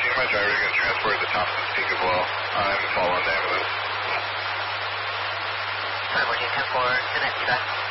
14, my driver is going to transport to Thompson Peak as well. I'm following the ambulance. Sorry, 14, 10-4, connect you back.